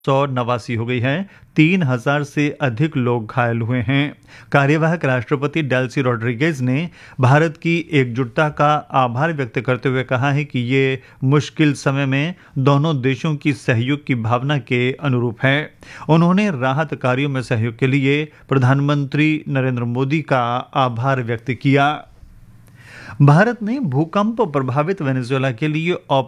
189 हो गई है। 3000 से अधिक लोग घायल हुए हैं। कार्यवाहक राष्ट्रपति डेल्सी रॉड्रिगेज ने भारत की एकजुटता का आभार व्यक्त करते हुए कहा है कि ये मुश्किल समय में दोनों देशों की सहयोग की भावना के अनुरूप है। उन्होंने राहत कार्यों में सहयोग के लिए प्रधानमंत्री नरेंद्र मोदी का आभार व्यक्त किया। भारत ने भूकंप प्रभावित वेनेजुएला के लिए